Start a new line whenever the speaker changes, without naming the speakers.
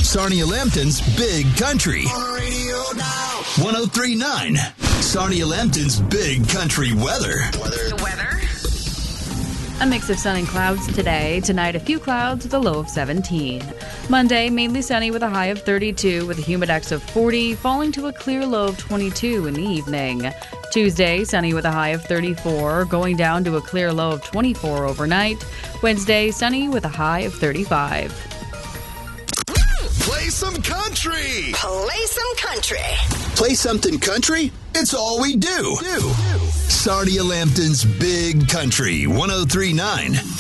Sarnia Lambton's Big Country. On radio now. 103.9. Sarnia Lambton's Big Country weather.
The weather?
A mix of sun and clouds today. Tonight, a few clouds with a low of 17. Monday, mainly sunny with a high of 32 with a humidex of 40, falling to a clear low of 22 in the evening. Tuesday, sunny with a high of 34, going down to a clear low of 24 overnight. Wednesday, sunny with a high of 35.
Play some country.
Play some country.
Play something country? It's all we do. Sarnia Lambton's Big Country. 103.9.